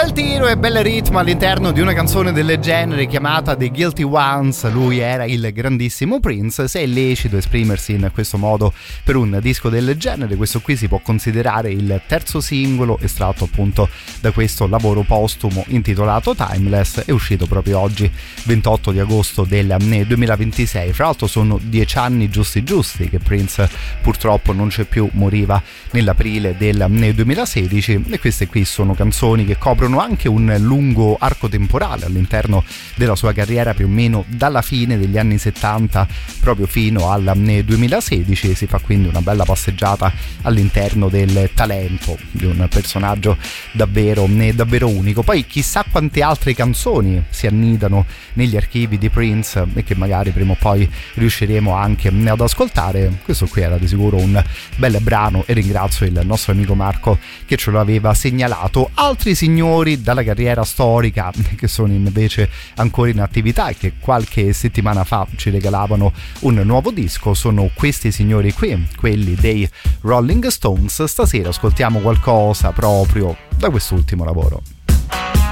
Bel tiro e bel ritmo all'interno di una canzone del genere chiamata The Guilty Ones. Lui era il grandissimo Prince. Se è lecito esprimersi in questo modo per un disco del genere, questo qui si può considerare il terzo singolo estratto appunto da questo lavoro postumo intitolato Timeless. È uscito proprio oggi, 28 di agosto del 2026. Fra l'altro sono 10 anni giusti che Prince purtroppo non c'è più, moriva nell'aprile del 2016, e queste qui sono canzoni che coprono anche un lungo arco temporale all'interno della sua carriera, più o meno dalla fine degli anni 70 proprio fino al 2016, e si fa quindi una bella passeggiata all'interno del talento di un personaggio davvero unico. Poi chissà quante altre canzoni si annidano negli archivi di Prince e che magari prima o poi riusciremo anche ad ascoltare. Questo qui era di sicuro un bel brano e ringrazio il nostro amico Marco che ce lo aveva segnalato. Altri signori dalla carriera storica che sono invece ancora in attività e che qualche settimana fa ci regalavano un nuovo disco sono questi signori qui, quelli dei Rolling Stones. Stasera ascoltiamo qualcosa proprio da quest'ultimo lavoro.